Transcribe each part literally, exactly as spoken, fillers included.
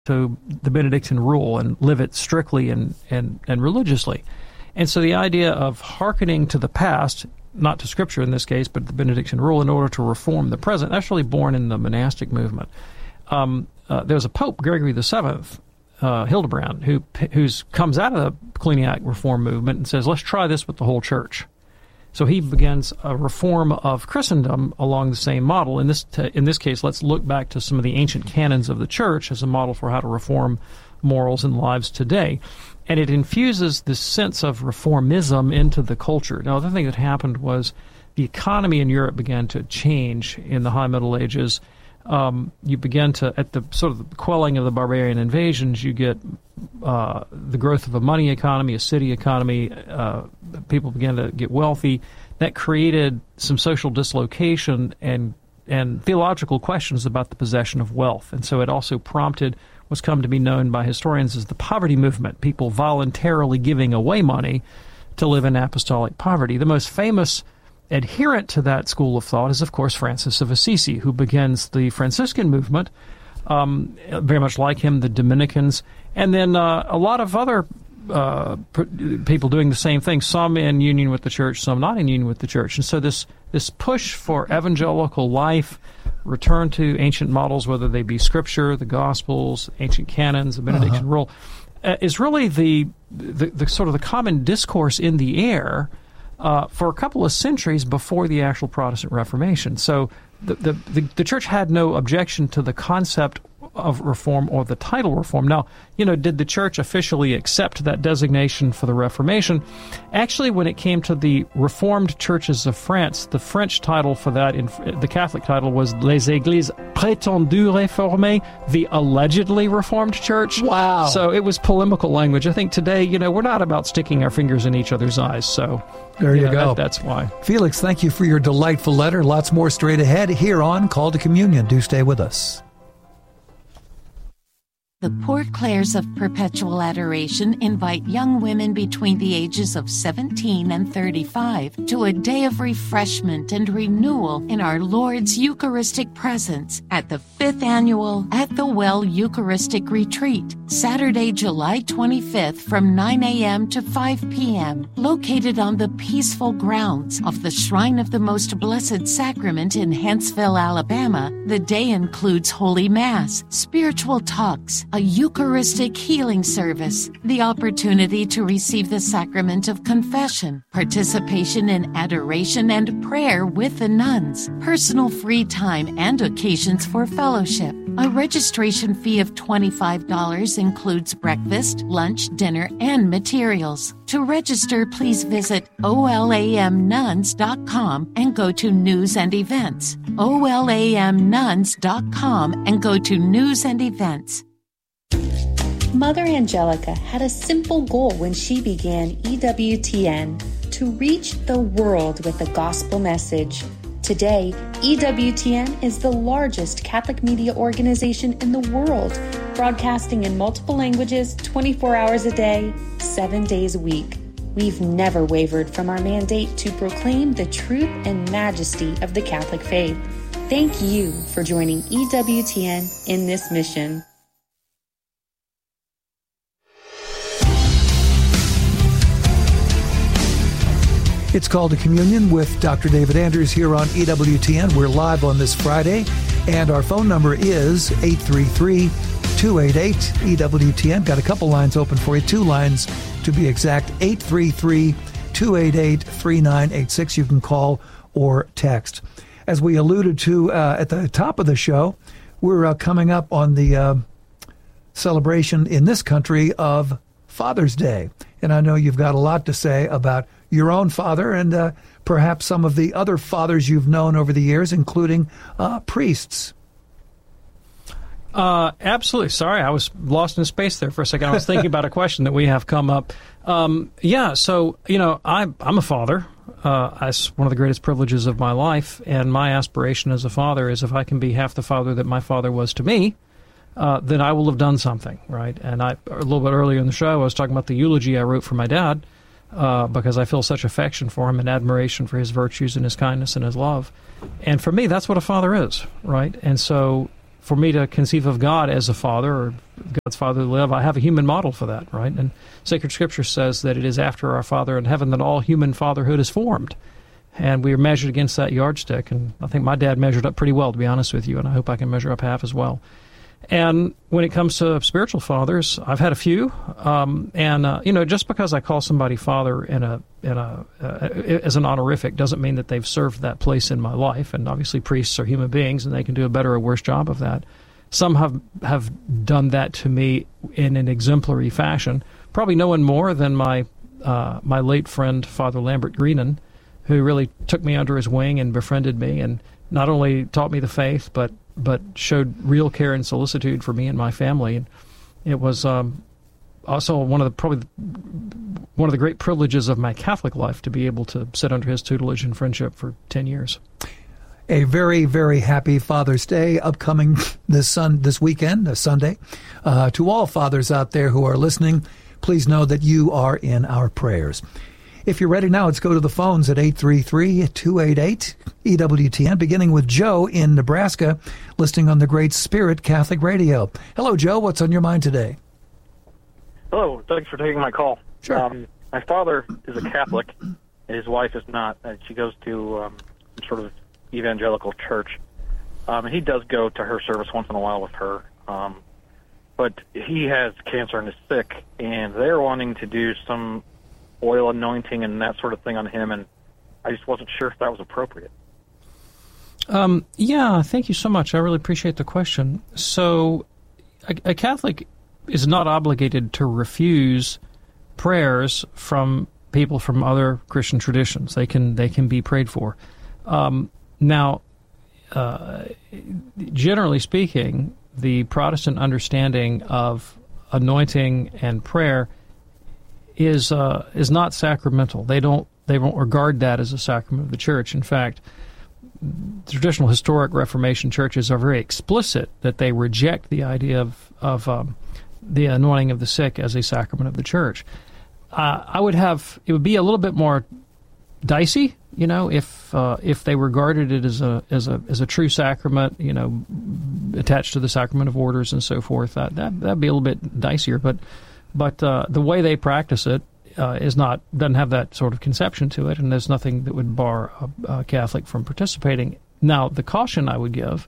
to the Benedictine rule and live it strictly and, and, and religiously. And so the idea of hearkening to the past, not to Scripture in this case, but the Benedictine rule in order to reform the present, that's really born in the monastic movement. Um, uh, there was a Pope, Gregory the Seventh, uh, Hildebrand, who who's comes out of the Cluniac reform movement and says, let's try this with the whole church. So he begins a reform of Christendom along the same model. In this t- in this case, let's look back to some of the ancient canons of the church as a model for how to reform morals and lives today. And it infuses this sense of reformism into the culture. Now, the other thing that happened was the economy in Europe began to change in the High Middle Ages. Um, you begin to, at the sort of the quelling of the barbarian invasions, you get uh, the growth of a money economy, a city economy. Uh, people began to get wealthy. That created some social dislocation and and theological questions about the possession of wealth. And so it also prompted what's come to be known by historians as the poverty movement, people voluntarily giving away money to live in apostolic poverty. The most famous adherent to that school of thought is, of course, Francis of Assisi, who begins the Franciscan movement, um, very much like him, the Dominicans, and then uh, a lot of other uh, people doing the same thing, some in union with the church, some not in union with the church. And so this, this push for evangelical life, return to ancient models, whether they be Scripture, the Gospels, ancient canons, the Benedictine uh-huh. rule, uh, is really the, the, the sort of the common discourse in the air Uh, for a couple of centuries before the actual Protestant Reformation. So the, the, the, the church had no objection to the concept of reform or the title reform. Now, you know, did the church officially accept that designation for the Reformation? Actually, when it came to the Reformed churches of France, the French title for that, in the Catholic title, was Les Églises Prétendues Réformées, the allegedly Reformed church. Wow. So it was polemical language. I think today, you know, we're not about sticking our fingers in each other's eyes. So there you, you know, go. That, that's why. Felix, thank you for your delightful letter. Lots more straight ahead here on Call to Communion. Do stay with us. The Port Clares of Perpetual Adoration invite young women between the ages of seventeen and thirty-five to a day of refreshment and renewal in our Lord's Eucharistic presence at the fifth annual At the Well Eucharistic Retreat, Saturday, July twenty-fifth from nine a.m. to five p.m., located on the peaceful grounds of the Shrine of the Most Blessed Sacrament in Huntsville, Alabama. The day includes Holy Mass, spiritual talks, a Eucharistic healing service, the opportunity to receive the sacrament of confession, participation in adoration and prayer with the nuns, personal free time and occasions for fellowship. A registration fee of twenty-five dollars includes breakfast, lunch, dinner, and materials. To register, please visit O L A M nuns dot com and go to News and Events. O L A M nuns dot com and go to News and Events. Mother Angelica had a simple goal when she began E W T N: to reach the world with the gospel message. Today, E W T N is the largest Catholic media organization in the world, broadcasting in multiple languages twenty-four hours a day, seven days a week. We've never wavered from our mandate to proclaim the truth and majesty of the Catholic faith. Thank you for joining E W T N in this mission. It's Called to Communion with Doctor David Anders here on E W T N. We're live on this Friday, and our phone number is eight three three, two eight eight, E W T N. Got a couple lines open for you, two lines to be exact, eight three three, two eight eight, three nine eight six. You can call or text. As we alluded to uh, at the top of the show, we're uh, coming up on the uh, celebration in this country of Father's Day. And I know you've got a lot to say about your own father and uh, perhaps some of the other fathers you've known over the years, including uh, priests. Uh, absolutely. Sorry, I was lost in space there for a second. I was thinking about a question that we have come up. Um, yeah, so, you know, I'm, I'm a father. Uh, it's one of the greatest privileges of my life, and my aspiration as a father is if I can be half the father that my father was to me, uh, then I will have done something, right? And I, a little bit earlier in the show, I was talking about the eulogy I wrote for my dad, Uh, because I feel such affection for him and admiration for his virtues and his kindness and his love. And for me, that's what a father is, right? And so for me to conceive of God as a father or God's father to live, I have a human model for that, right? And Sacred Scripture says that it is after our Father in heaven that all human fatherhood is formed. And we are measured against that yardstick. And I think my dad measured up pretty well, to be honest with you, and I hope I can measure up half as well. And when it comes to spiritual fathers, I've had a few. Um, and, uh, you know, just because I call somebody father in a, in a, uh, as an honorific doesn't mean that they've served that place in my life. And obviously priests are human beings, and they can do a better or worse job of that. Some have, have done that to me in an exemplary fashion. Probably no one more than my uh, my late friend, Father Lambert Greenan, who really took me under his wing and befriended me, and not only taught me the faith, but but showed real care and solicitude for me and my family. And it was um, also one of the probably one of the great privileges of my Catholic life to be able to sit under his tutelage and friendship for ten years. A very, very happy Father's Day upcoming this sun this weekend, this Sunday. Uh, to all fathers out there who are listening, please know that you are in our prayers. If you're ready now, let's go to the phones at eight three three, two eight eight, E W T N, beginning with Joe in Nebraska, listening on the Great Spirit Catholic Radio. Hello, Joe. What's on your mind today? Hello. Thanks for taking my call. Sure. Um, my father is a Catholic, and his wife is not. Uh, she goes to um, some sort of evangelical church. Um, and he does go to her service once in a while with her. Um, but he has cancer and is sick, and they're wanting to do some oil anointing and that sort of thing on him, and I just wasn't sure if that was appropriate. Um, yeah, thank you so much. I really appreciate the question. So a, a Catholic is not obligated to refuse prayers from people from other Christian traditions. They can they can be prayed for. Um, now, uh, generally speaking, the Protestant understanding of anointing and prayer is uh, is not sacramental. They don't they won't regard that as a sacrament of the Church. In fact, traditional historic Reformation churches are very explicit that they reject the idea of of um, the anointing of the sick as a sacrament of the Church. Uh, I would have it would be a little bit more dicey, you know, if uh, if they regarded it as a as a as a true sacrament, you know, attached to the sacrament of orders and so forth. That that that'd be a little bit dicier, but but uh, the way they practice it uh, is not doesn't have that sort of conception to it, and there's nothing that would bar a, a Catholic from participating. Now, the caution I would give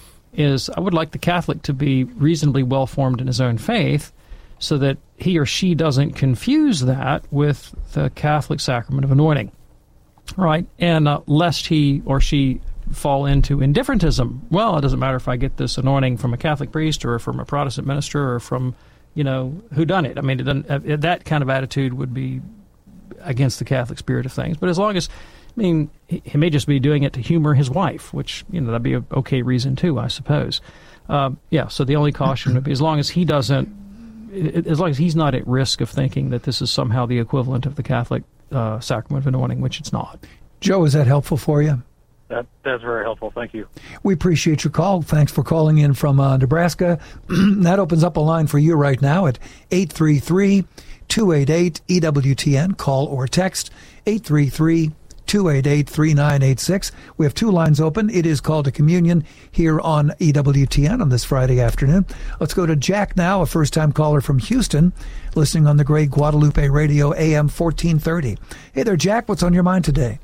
is I would like the Catholic to be reasonably well formed in his own faith, so that he or she doesn't confuse that with the Catholic sacrament of anointing. Right, and uh, lest he or she fall into indifferentism. Well, it doesn't matter if I get this anointing from a Catholic priest or from a Protestant minister or from, you know, who done it. I mean, it doesn't, uh, that kind of attitude would be against the Catholic spirit of things. But as long as, I mean, he, he may just be doing it to humor his wife, which, you know, that'd be an okay reason too, I suppose. Uh, yeah, so the only caution would be as long as he doesn't, as long as he's not at risk of thinking that this is somehow the equivalent of the Catholic Uh, sacrament of anointing, which it's not. Joe, is that helpful for you? That That's very helpful. Thank you. We appreciate your call. Thanks for calling in from uh, Nebraska. That opens up a line for you right now at eight three three, two eight eight, E W T N. Call or text eight three three, two eight eight, three nine eight six. We have two lines open. It is called a communion here on E W T N on this Friday afternoon. Let's go to Jack now, a first-time caller from Houston, listening on the great Guadalupe Radio, A M fourteen thirty. Hey there, Jack. What's on your mind today?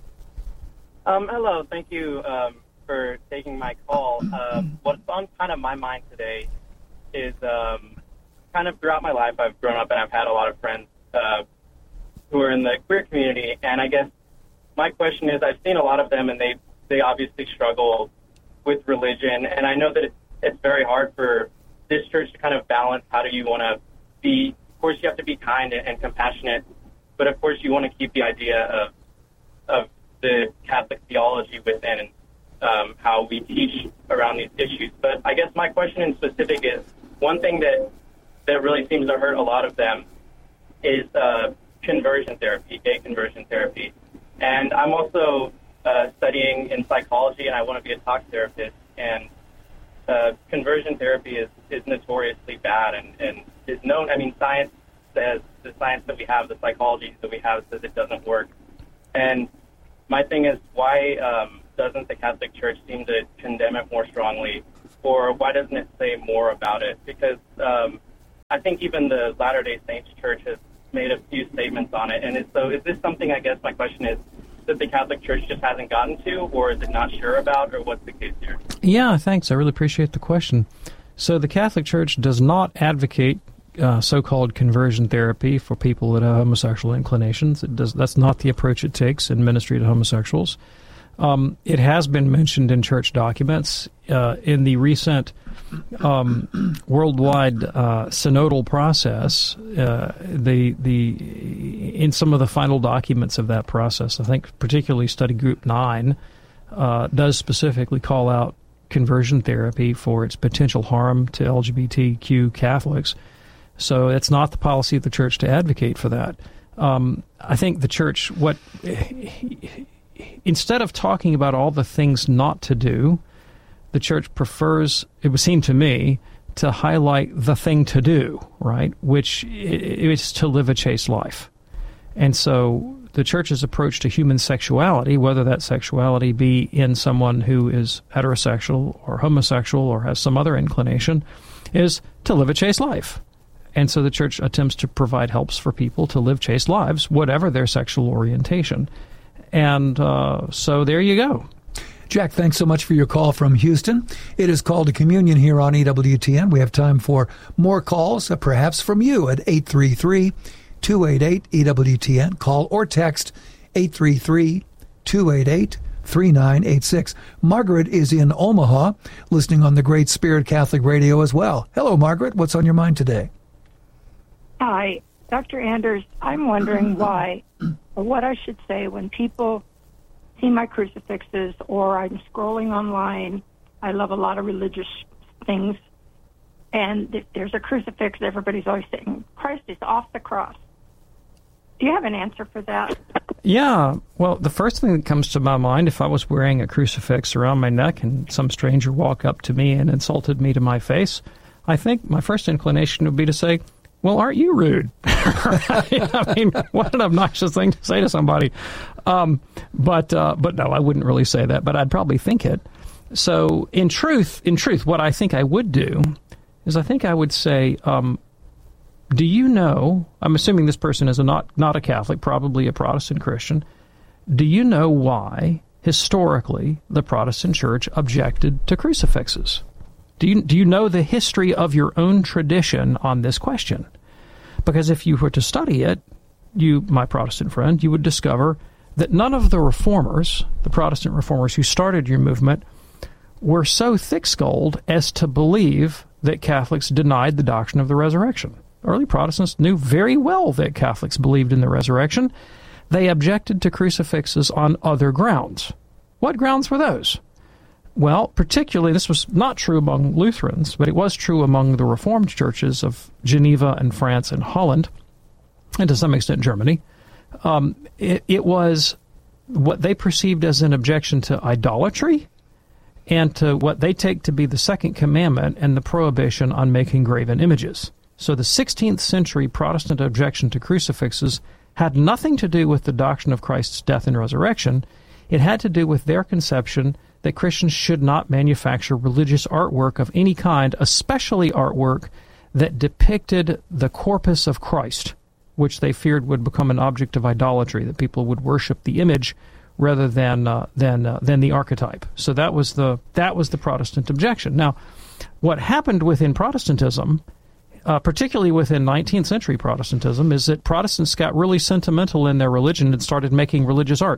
Um, hello. Thank you um, for taking my call. Uh, what's on kind of my mind today is um, kind of throughout my life, I've grown up and I've had a lot of friends uh, who are in the queer community, and I guess my question is, I've seen a lot of them, and they, they obviously struggle with religion, and I know that it's, it's very hard for this church to kind of balance how do you want to be. Of course, you have to be kind and, and compassionate, but of course you want to keep the idea of of the Catholic theology within and um, how we teach around these issues. But I guess my question in specific is, one thing that, that really seems to hurt a lot of them is uh, conversion therapy, gay conversion therapy. And I'm also uh, studying in psychology, and I want to be a talk therapist. And uh, conversion therapy is, is notoriously bad and, and is known. I mean, science says, the science that we have, the psychology that we have says it doesn't work. And my thing is, why um, doesn't the Catholic Church seem to condemn it more strongly or why doesn't it say more about it? Because um, I think even the Latter-day Saints Church has made a few statements on it. And it's, so is this something, I guess my question is, that the Catholic Church just hasn't gotten to, or is it not sure about, or what's the case here? Yeah, thanks. I really appreciate the question. So the Catholic Church does not advocate uh, so-called conversion therapy for people that have homosexual inclinations. It does. That's not the approach it takes in ministry to homosexuals. Um, it has been mentioned in church documents. Uh, in the recent um, worldwide uh, synodal process, uh, the the in some of the final documents of that process, I think particularly Study Group nine uh, does specifically call out conversion therapy for its potential harm to L G B T Q Catholics. So it's not the policy of the church to advocate for that. Um, I think the church, what instead of talking about all the things not to do, the church prefers, it would seem to me, to highlight the thing to do, right, which is to live a chaste life. And so the church's approach to human sexuality, whether that sexuality be in someone who is heterosexual or homosexual or has some other inclination, is to live a chaste life. And so the church attempts to provide helps for people to live chaste lives, whatever their sexual orientation. And uh, so there you go. Jack, thanks so much for your call from Houston. It is Call to Communion here on E W T N. We have time for more calls, uh, perhaps from you at eight three three, two eight eight, E W T N. Call or text eight three three, two eight eight, three nine eight six. Margaret is in Omaha, listening on the Great Spirit Catholic Radio as well. Hello, Margaret. What's on your mind today? Hi, Doctor Anders. I'm wondering why, or what I should say when people see my crucifixes or I'm scrolling online. I love a lot of religious things. And if there's a crucifix, everybody's always saying, Christ is off the cross. Do you have an answer for that? Yeah. Well, the first thing that comes to my mind, if I was wearing a crucifix around my neck and some stranger walked up to me and insulted me to my face, I think my first inclination would be to say, well, aren't you rude? I mean, what an obnoxious thing to say to somebody. Um, but uh, but no, I wouldn't really say that, but I'd probably think it. So in truth, in truth, what I think I would do is I think I would say, um, do you know, I'm assuming this person is a not, not a Catholic, probably a Protestant Christian, do you know why, historically, the Protestant Church objected to crucifixes? Do you, do you know the history of your own tradition on this question? Because if you were to study it, you, my Protestant friend, you would discover that none of the reformers, the Protestant reformers who started your movement, were so thick-skulled as to believe that Catholics denied the doctrine of the resurrection. Early Protestants knew very well that Catholics believed in the resurrection. They objected to crucifixes on other grounds. What grounds were those? Well, particularly, this was not true among Lutherans, but it was true among the Reformed churches of Geneva and France and Holland, and to some extent Germany. Um, it, it was what they perceived as an objection to idolatry and to what they take to be the second commandment and the prohibition on making graven images. So the sixteenth century Protestant objection to crucifixes had nothing to do with the doctrine of Christ's death and resurrection. It had to do with their conception that Christians should not manufacture religious artwork of any kind, especially artwork that depicted the corpus of Christ, which they feared would become an object of idolatry, that people would worship the image rather than uh, than uh, than the archetype. So that was the that was the Protestant objection. Now, what happened within Protestantism, uh, particularly within nineteenth century Protestantism, is that Protestants got really sentimental in their religion and started making religious art.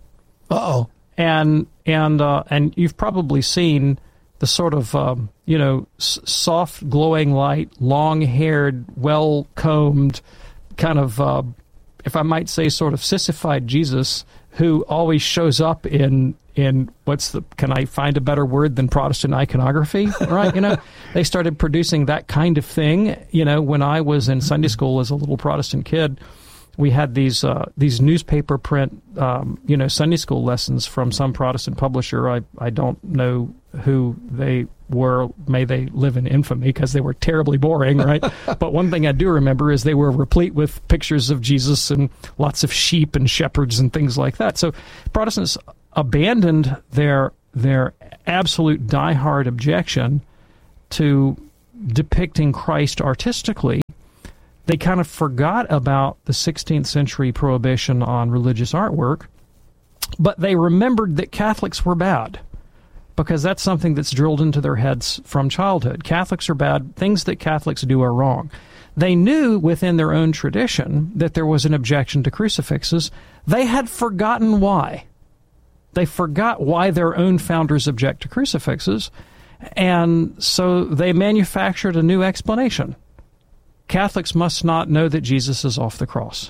Uh-oh. And and uh, and you've probably seen the sort of um, you know s- soft glowing light, long-haired, well-combed, kind of uh, if I might say, sort of sissified Jesus who always shows up in in what's the can I find a better word than Protestant iconography, right? You know, they started producing that kind of thing. You know, when I was in Sunday school as a little Protestant kid, we had these uh, these newspaper print, um, you know, Sunday school lessons from some Protestant publisher. I, I don't know who they were. May they live in infamy because they were terribly boring, right? But one thing I do remember is they were replete with pictures of Jesus and lots of sheep and shepherds and things like that. So Protestants abandoned their their absolute diehard objection to depicting Christ artistically, they kind of forgot about the sixteenth century prohibition on religious artwork, but they remembered that Catholics were bad, because that's something that's drilled into their heads from childhood. Catholics are bad. Things that Catholics do are wrong. They knew within their own tradition that there was an objection to crucifixes. They had forgotten why. They forgot why their own founders object to crucifixes, and so they manufactured a new explanation. Catholics must not know that Jesus is off the cross.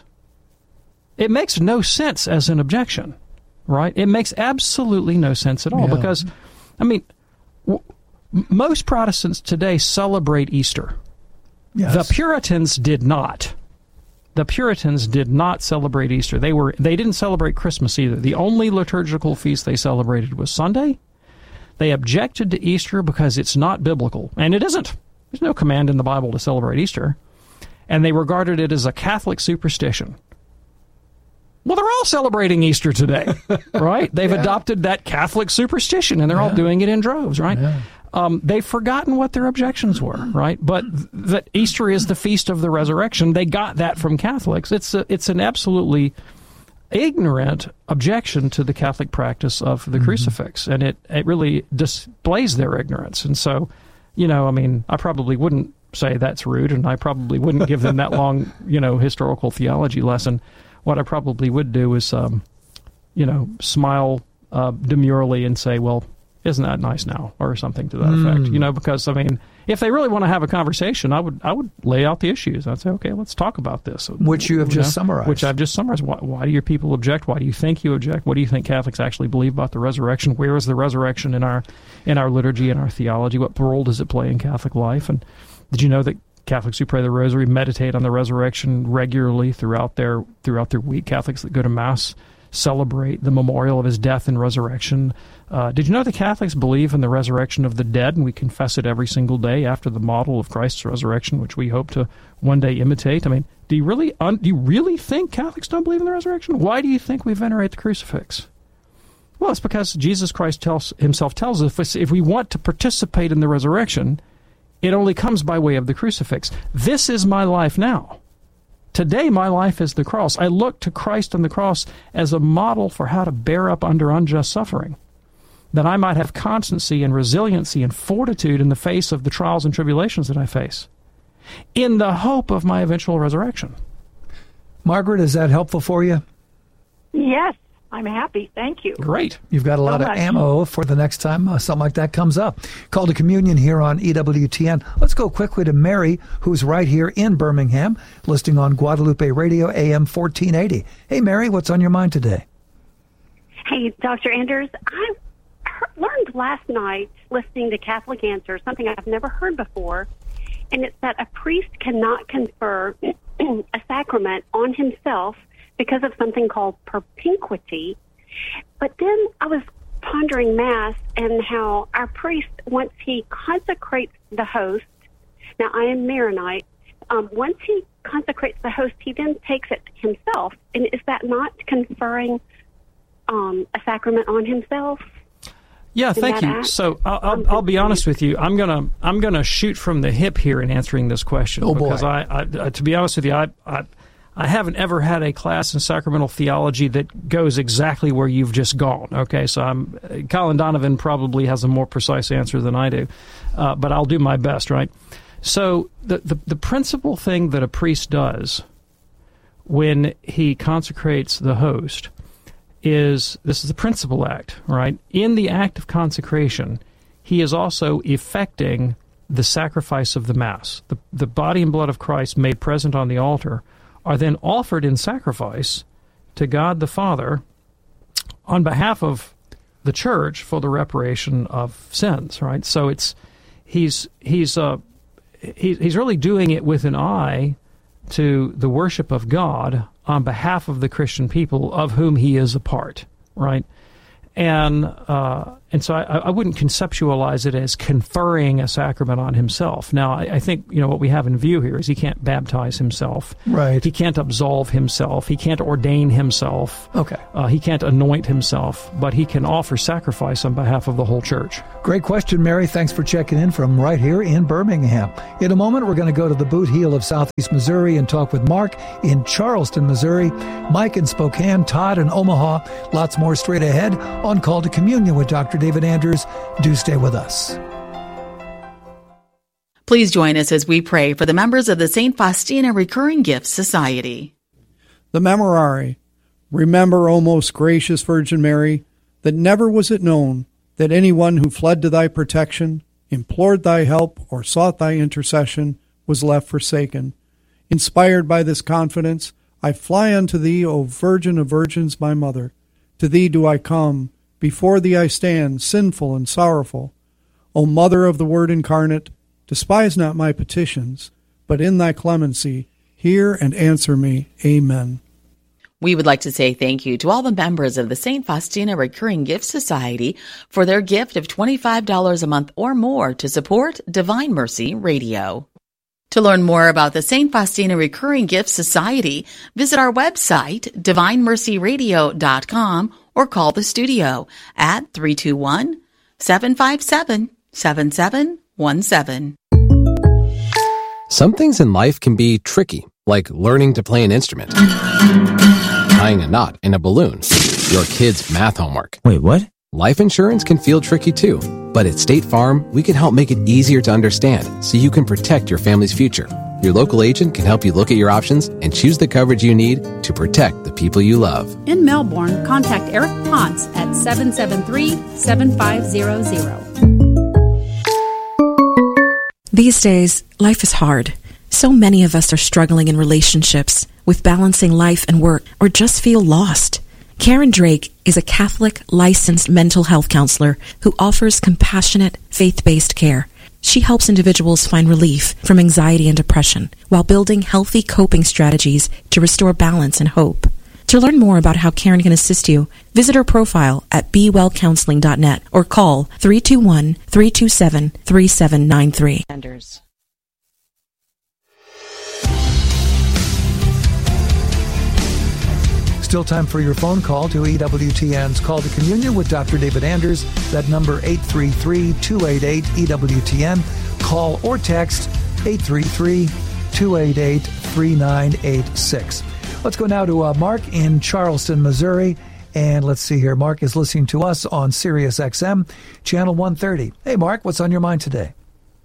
It makes no sense as an objection, right? It makes absolutely no sense at all, Yeah. because, I mean, w- most Protestants today celebrate Easter. Yes. The Puritans did not. The Puritans did not celebrate Easter. They were they didn't celebrate Christmas either. The only liturgical feast they celebrated was Sunday. They objected to Easter because it's not biblical, and it isn't. There's no command in the Bible to celebrate Easter. And they regarded it as a Catholic superstition. Well, they're all celebrating Easter today, right? They've Yeah. adopted that Catholic superstition, and they're all Yeah. doing it in droves, right? Yeah. Um, they've forgotten what their objections were, right? But th- that Easter is the feast of the resurrection. They got that from Catholics. It's a, it's an absolutely ignorant objection to the Catholic practice of the mm-hmm. crucifix, and it, it really displays their ignorance. And so, you know, I mean, I probably wouldn't say that's rude, and I probably wouldn't give them that long, you know, historical theology lesson. What I probably would do is, um, you know, smile uh, demurely and say, well, isn't that nice now, or something to that mm. effect, you know, because, I mean, if they really want to have a conversation, I would I would lay out the issues. I'd say, okay, let's talk about this. Which you have you just know, summarized. Which I've just summarized. Why, why do your people object? Why do you think you object? What do you think Catholics actually believe about the resurrection? Where is the resurrection in our in our liturgy and our theology? What role does it play in Catholic life? And did you know that Catholics who pray the Rosary meditate on the resurrection regularly throughout their throughout their week? Catholics that go to Mass celebrate the memorial of his death and resurrection. Uh, did you know that Catholics believe in the resurrection of the dead, and we confess it every single day after the model of Christ's resurrection, which we hope to one day imitate? I mean, do you really un- do you really think Catholics don't believe in the resurrection? Why do you think we venerate the crucifix? Well, it's because Jesus Christ tells, himself tells us if, if we want to participate in the resurrection, it only comes by way of the crucifix. This is my life now. Today, my life is the cross. I look to Christ on the cross as a model for how to bear up under unjust suffering, that I might have constancy and resiliency and fortitude in the face of the trials and tribulations that I face, in the hope of my eventual resurrection. Margaret, is that helpful for you? Yes, I'm happy. Thank you. Great. You've got a lot So of much. ammo for the next time uh, something like that comes up. Call to Communion here on E W T N. Let's go quickly to Mary, who's right here in Birmingham, listening on Guadalupe Radio, A M fourteen eighty. Hey, Mary, what's on your mind today? Hey, Doctor Anders, I he- learned last night, listening to Catholic Answers, something I've never heard before, and it's that a priest cannot confer a sacrament on himself because of something called propinquity. But then I was pondering Mass and how our priest, once he consecrates the host, now I am Maronite, um, once he consecrates the host, he then takes it himself. And is that not conferring um, a sacrament on himself? Yeah, in thank that you. act? So I'll, I'll, I'll be honest with you. I'm gonna I'm gonna shoot from the hip here in answering this question. Oh, boy. Because I, I, uh, to be honest with you, I, I I haven't ever had a class in sacramental theology that goes exactly where you've just gone. Okay, so I'm Colin Donovan probably has a more precise answer than I do, uh, but I'll do my best. Right. So the, the the principal thing that a priest does when he consecrates the host is, this is the principal act, right? In the act of consecration, he is also effecting the sacrifice of the Mass. The, the body and blood of Christ made present on the altar are then offered in sacrifice to God the Father on behalf of the Church for the reparation of sins, right? So it's he's he's uh he, he's really doing it with an eye to the worship of God on behalf of the Christian people of whom he is a part, right? And uh, And so I, I wouldn't conceptualize it as conferring a sacrament on himself. Now, I, I think, you know, what we have in view here is he can't baptize himself. Right. He can't absolve himself. He can't ordain himself. Okay. Uh, he can't anoint himself, but he can offer sacrifice on behalf of the whole church. Great question, Mary. Thanks for checking in from right here in Birmingham. In a moment, we're going to go to the Boot Heel of Southeast Missouri and talk with Mark in Charleston, Missouri, Mike in Spokane, Todd in Omaha. Lots more straight ahead on Call to Communion with Doctor David Anders. Do stay with us. Please join us as we pray for the members of the Saint Faustina Recurring Gifts Society. The Memorare. Remember, O most gracious Virgin Mary, that never was it known that anyone who fled to thy protection, implored thy help, or sought thy intercession was left forsaken. Inspired by this confidence, I fly unto thee, O Virgin of Virgins, my Mother. To thee do I come. Before thee I stand, sinful and sorrowful. O Mother of the Word incarnate, despise not my petitions, but in thy clemency hear and answer me. Amen. We would like to say thank you to all the members of the Saint Faustina Recurring Gift Society for their gift of twenty-five dollars a month or more to support Divine Mercy Radio. To learn more about the Saint Faustina Recurring Gift Society, visit our website, divine mercy radio dot com, or call the studio at three two one, seven five seven, seven seven one seven. Some things in life can be tricky, like learning to play an instrument, tying a knot in a balloon, your kid's math homework. Wait, what? Life insurance can feel tricky too, but at State Farm, we can help make it easier to understand so you can protect your family's future. Your local agent can help you look at your options and choose the coverage you need to protect the people you love. In Melbourne, contact Eric Ponce at seven seven three, seven five zero zero. These days, life is hard. So many of us are struggling in relationships, with balancing life and work, or just feel lost. Karen Drake is a Catholic licensed mental health counselor who offers compassionate, faith-based care. She helps individuals find relief from anxiety and depression while building healthy coping strategies to restore balance and hope. To learn more about how Karen can assist you, visit her profile at be well counseling dot net or call three two one, three two seven, three seven nine three. Still time for your phone call to E W T N's Call to Communion with Doctor David Anders. That number eight three three, two eight eight, E W T N. Call or text eight three three, two eight eight, three nine eight six. Let's go now to uh, Mark in Charleston, Missouri. And let's see here. Mark is listening to us on Sirius X M, channel one thirty. Hey, Mark, what's on your mind today?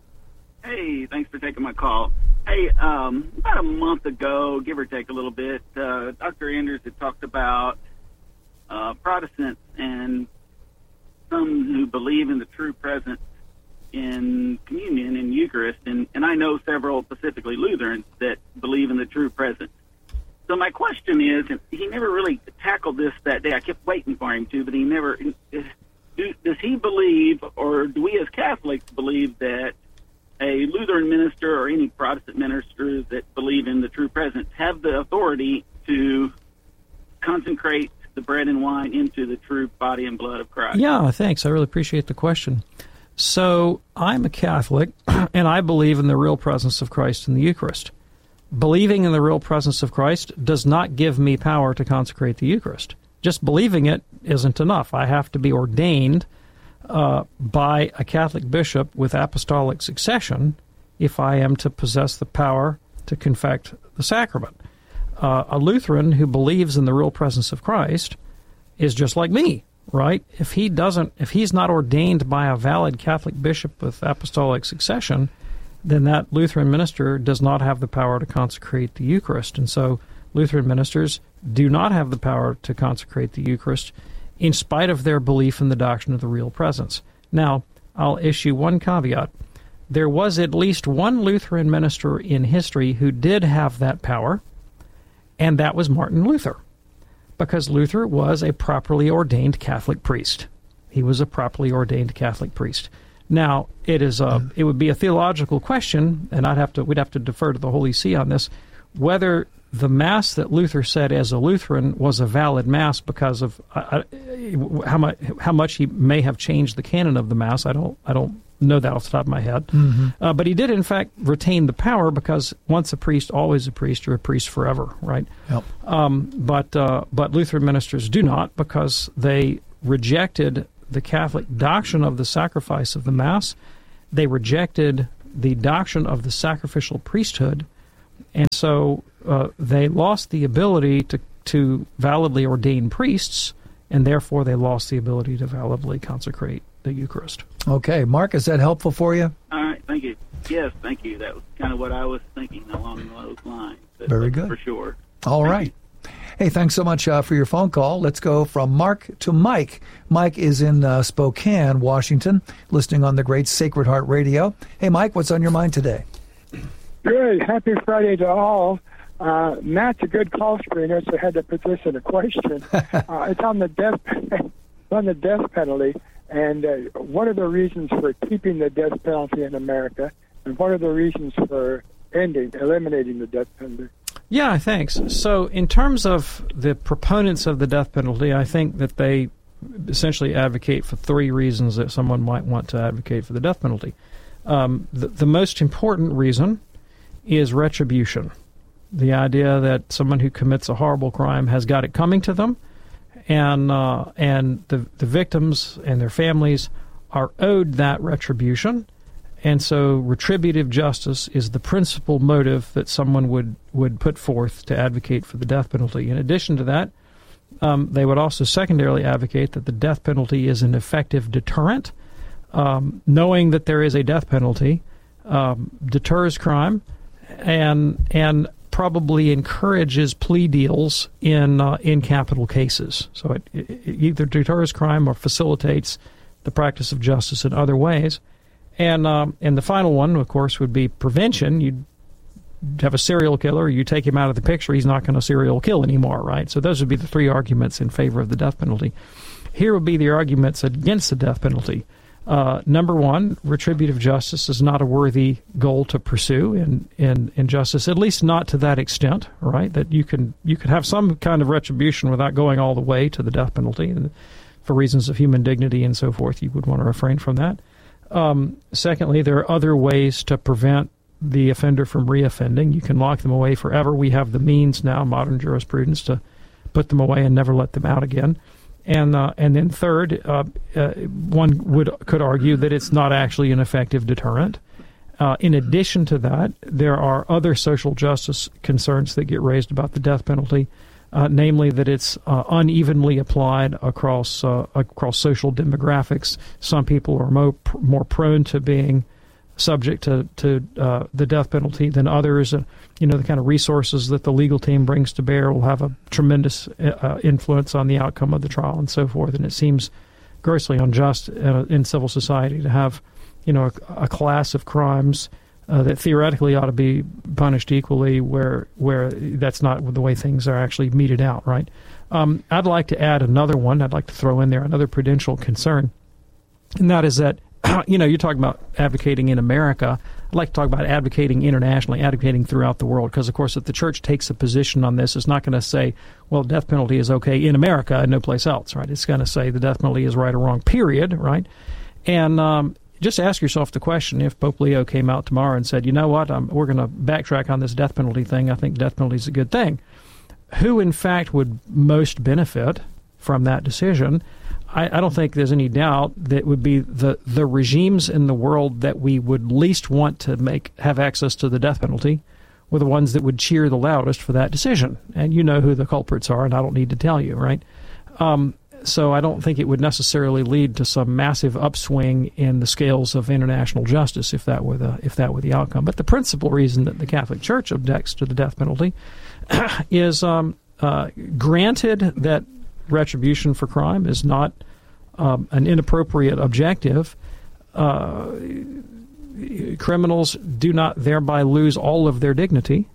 Hey, thanks for taking my call. Hey, um, about a month ago, give or take a little bit, uh, Doctor Anders had talked about uh, Protestants and some who believe in the true presence in communion and Eucharist, and, and I know several, specifically Lutherans, that believe in the true presence. So my question is, and he never really tackled this that day. I kept waiting for him to, but he never. Do, does he believe, or do we as Catholics believe that a Lutheran minister or any Protestant minister that believe in the true presence have the authority to consecrate the bread and wine into the true body and blood of Christ? Yeah, thanks. I really appreciate the question. So I'm a Catholic, and I believe in the real presence of Christ in the Eucharist. Believing in the real presence of Christ does not give me power to consecrate the Eucharist. Just believing it isn't enough. I have to be ordained Uh, by a Catholic bishop with apostolic succession if I am to possess the power to confect the sacrament. Uh, a Lutheran who believes in the real presence of Christ is just like me, right? If he doesn't, if he's not ordained by a valid Catholic bishop with apostolic succession, then that Lutheran minister does not have the power to consecrate the Eucharist. And so Lutheran ministers do not have the power to consecrate the Eucharist in spite of their belief in the doctrine of the real presence. Now, I'll issue one caveat. There was at least one Lutheran minister in history who did have that power, and that was Martin Luther, because Luther was a properly ordained Catholic priest. He was a properly ordained Catholic priest. Now, it is a, it would be a theological question, and I'd have to we'd have to defer to the Holy See on this, whether the Mass that Luther said as a Lutheran was a valid Mass because of uh, how much how much he may have changed the canon of the Mass. I don't I don't know that off the top of my head. Mm-hmm. Uh, but he did, in fact, retain the power because once a priest, always a priest, you're a priest forever, right? Yep. Um, but uh, but Lutheran ministers do not, because they rejected the Catholic doctrine of the sacrifice of the Mass. They rejected the doctrine of the sacrificial priesthood, and so uh, they lost the ability to, to validly ordain priests, and therefore they lost the ability to validly consecrate the Eucharist. Okay, Mark, is that helpful for you? All right, thank you. Yes, thank you. That was kind of what I was thinking along those lines. But, Very but good. For sure. All Thank right. you. Hey, thanks so much uh, for your phone call. Let's go from Mark to Mike. Mike is in uh, Spokane, Washington, listening on the great Sacred Heart Radio. Hey, Mike, what's on your mind today? Good. Happy Friday to all. Uh, Matt's a good call screener, so I had to put this in a question. uh, it's on the death on the death penalty, and uh, what are the reasons for keeping the death penalty in America, and what are the reasons for ending, eliminating the death penalty? Yeah, thanks. So in terms of the proponents of the death penalty, I think that they essentially advocate for three reasons that someone might want to advocate for the death penalty. Um, the, the most important reason is retribution. The idea that someone who commits a horrible crime has got it coming to them, and uh, and the, the victims and their families are owed that retribution. And so retributive justice is the principal motive that someone would, would put forth to advocate for the death penalty. In addition to that, um, they would also secondarily advocate that the death penalty is an effective deterrent. Um, knowing that there is a death penalty um, deters crime and and probably encourages plea deals in uh, in capital cases. So it, it either deters crime or facilitates the practice of justice in other ways. And um, and the final one, of course, would be prevention. You'd have a serial killer, you take him out of the picture, he's not going to serial kill anymore, right? So those would be the three arguments in favor of the death penalty. Here would be the arguments against the death penalty. Uh, number one, retributive justice is not a worthy goal to pursue in, in, in justice, at least not to that extent, right? That you can you can have some kind of retribution without going all the way to the death penalty. And for reasons of human dignity and so forth, you would want to refrain from that. Um, secondly, there are other ways to prevent the offender from reoffending. You can lock them away forever. We have the means now, modern jurisprudence, to put them away and never let them out again. And uh, and then third, uh, uh, one would could argue that it's not actually an effective deterrent. Uh, in addition to that, there are other social justice concerns that get raised about the death penalty, uh, namely that it's uh, unevenly applied across uh, across social demographics. Some people are more more prone to being subject to to uh, the death penalty than others. Uh, you know, the kind of resources that the legal team brings to bear will have a tremendous uh, influence on the outcome of the trial and so forth. And it seems grossly unjust uh, in civil society to have, you know, a, a class of crimes uh, that theoretically ought to be punished equally, where where that's not the way things are actually meted out. Right. Um, I'd like to add another one. I'd like to throw in there another prudential concern, and that is that, you know, you're talking about advocating in America. I'd like to talk about advocating internationally, advocating throughout the world, because, of course, if the church takes a position on this, it's not going to say, well, death penalty is okay in America and no place else, right? It's going to say the death penalty is right or wrong, period, right? And um, just ask yourself the question, if Pope Leo came out tomorrow and said, you know what, um, we're going to backtrack on this death penalty thing, I think death penalty is a good thing, who, in fact, would most benefit from that decision? I, I don't think there's any doubt that would be the, the regimes in the world that we would least want to make have access to the death penalty were the ones that would cheer the loudest for that decision. And you know who the culprits are, and I don't need to tell you, right? Um, so I don't think it would necessarily lead to some massive upswing in the scales of international justice if that were the if that were the outcome. But the principal reason that the Catholic Church objects to the death penalty is um, uh, granted that retribution for crime is not um, an inappropriate objective. Uh, criminals do not thereby lose all of their dignity,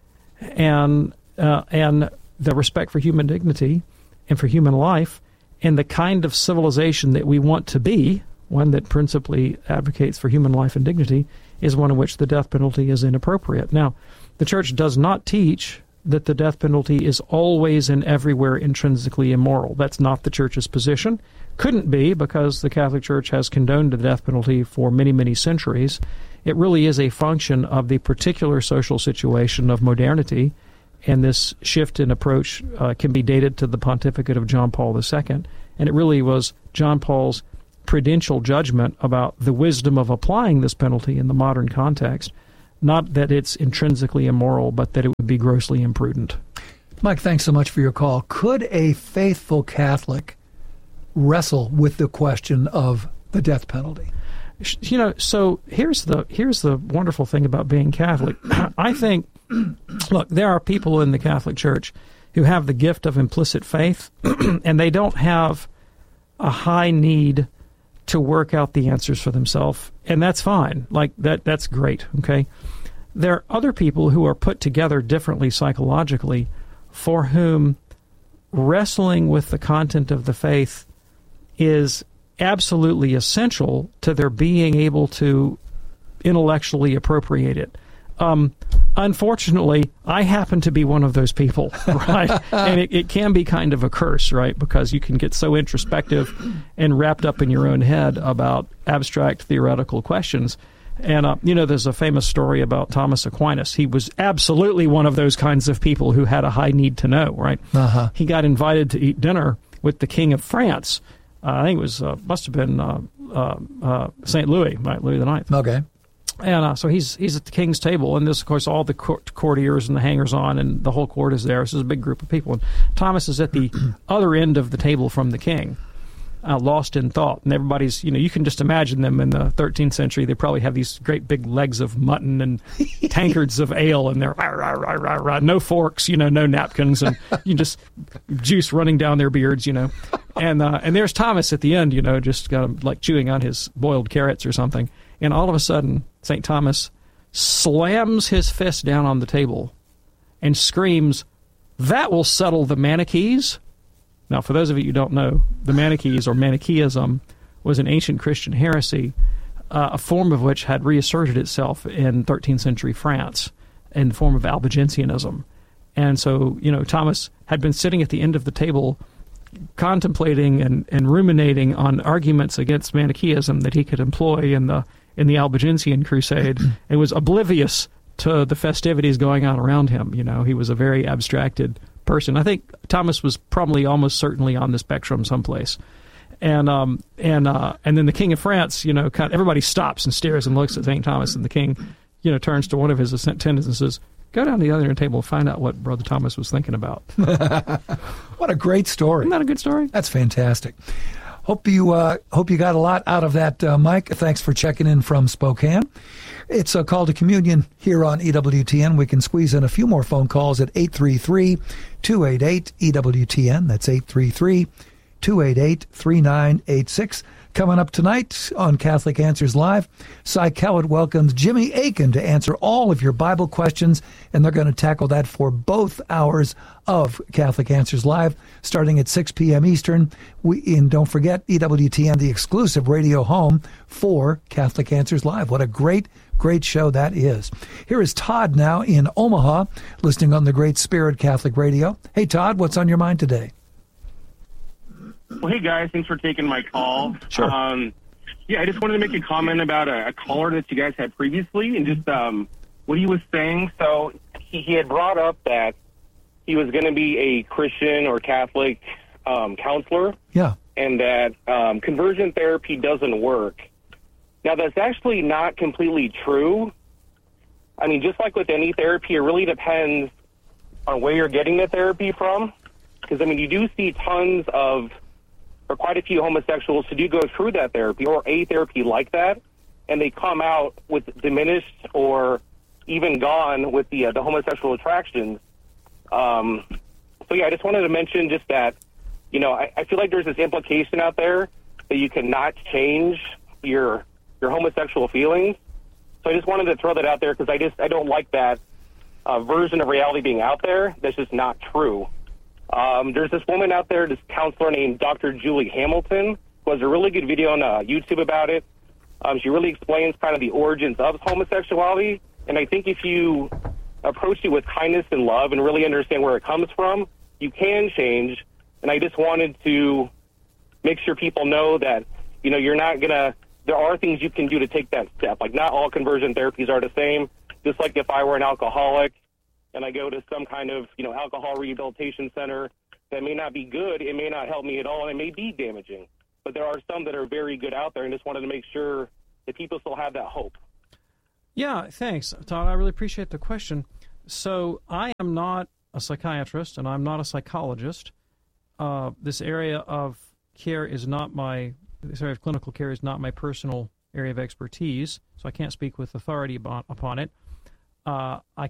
and uh, and the respect for human dignity and for human life, and the kind of civilization that we want to be, one that principally advocates for human life and dignity, is one in which the death penalty is inappropriate. Now, the Church does not teach that the death penalty is always and everywhere intrinsically immoral. That's not the Church's position. Couldn't be, because the Catholic Church has condoned the death penalty for many, many centuries. It really is a function of the particular social situation of modernity, and this shift in approach uh, can be dated to the pontificate of John Paul the Second. And it really was John Paul's prudential judgment about the wisdom of applying this penalty in the modern context. Not that it's intrinsically immoral, but that it would be grossly imprudent. Mike, thanks so much for your call. Could a faithful Catholic wrestle with the question of the death penalty? You know, so here's the here's the wonderful thing about being Catholic. I think, look, there are people in the Catholic Church who have the gift of implicit faith, and they don't have a high need to work out the answers for themselves, and that's fine. Like, that that's great, okay? There are other people who are put together differently psychologically, for whom wrestling with the content of the faith is absolutely essential to their being able to intellectually appropriate it. Um, unfortunately, I happen to be one of those people, right? And it, it can be kind of a curse, right? Because you can get so introspective and wrapped up in your own head about abstract theoretical questions. And, uh, you know, there's a famous story about Thomas Aquinas. He was absolutely one of those kinds of people who had a high need to know, right? Uh-huh. He got invited to eat dinner with the King of France. Uh, I think it was, uh, must have been uh, uh, uh, Saint Louis, right? Louis the Ninth. Okay. And uh, so he's he's at the king's table, and this, of course, all the court, courtiers and the hangers-on, and the whole court is there. This is a big group of people. And Thomas is at the other end of the table from the king, uh, lost in thought. And everybody's, you know, you can just imagine them in the thirteenth century. They probably have these great big legs of mutton and tankards of ale, and they're rah, rah, rah, rah, rah, no forks, you know, no napkins, and you just juice running down their beards, you know. And uh, and there's Thomas at the end, you know, just kind of like chewing on his boiled carrots or something. And all of a sudden, Saint Thomas slams his fist down on the table and screams, "That will settle the Manichees." Now, for those of you who don't know, the Manichees, or Manichaeism, was an ancient Christian heresy, uh, a form of which had reasserted itself in thirteenth century France in the form of Albigensianism. And so, you know, Thomas had been sitting at the end of the table contemplating and, and ruminating on arguments against Manichaeism that he could employ in the in the Albigensian crusade, and was oblivious to the festivities going on around him. You know, he was a very abstracted person. I think Thomas was probably almost certainly on the spectrum someplace. And um and uh and then the King of France, you know, kind of, everybody stops and stares and looks at Saint Thomas, and the king, you know, turns to one of his attendants and says, "Go down to the other end of the table and find out what Brother Thomas was thinking about." What a great story. Isn't that a good story? That's fantastic. Hope you uh, hope you got a lot out of that, uh, Mike. Thanks for checking in from Spokane. It's a call to communion here on E W T N. We can squeeze in a few more phone calls at eight three three, two eight eight, E W T N. That's eight three three, two eight eight, three nine eight six. Coming up tonight on Catholic Answers Live, Cy Kellett welcomes Jimmy Akin to answer all of your Bible questions, and they're going to tackle that for both hours of Catholic Answers Live, starting at six p.m. Eastern. We, and don't forget, E W T N, the exclusive radio home for Catholic Answers Live. What a great, great show that is. Here is Todd now in Omaha, listening on the Great Spirit Catholic Radio. Hey, Todd, what's on your mind today? Well, hey, guys, thanks for taking my call. Sure. Um, yeah, I just wanted to make a comment about a, a caller that you guys had previously and just um, what he was saying. So he, he had brought up that he was going to be a Christian or Catholic um, counselor. Yeah. And that um, conversion therapy doesn't work. Now, that's actually not completely true. I mean, just like with any therapy, it really depends on where you're getting the therapy from. Because, I mean, you do see tons of, or quite a few homosexuals who do go through that therapy or a therapy like that, and they come out with diminished or even gone with the uh, the homosexual attractions. Um, so, yeah, I just wanted to mention just that, you know, I, I feel like there's this implication out there that you cannot change your your homosexual feelings. So I just wanted to throw that out there because I just I don't like that uh, version of reality being out there. That's just not true. Um, there's this woman out there, this counselor named Doctor Julie Hamilton, who has a really good video on uh, YouTube about it. Um, she really explains kind of the origins of homosexuality, and I think if you approach it with kindness and love and really understand where it comes from, you can change. And I just wanted to make sure people know that, you know, you're not going to, there are things you can do to take that step. Like, not all conversion therapies are the same. Just like if I were an alcoholic and I go to some kind of, you know, alcohol rehabilitation center that may not be good, it may not help me at all, and it may be damaging. But there are some that are very good out there, and just wanted to make sure that people still have that hope. Yeah, thanks, Todd. I really appreciate the question. So I am not a psychiatrist, and I'm not a psychologist. Uh, this area of care is not my, this area of clinical care is not my personal area of expertise, so I can't speak with authority upon, upon it. Uh, I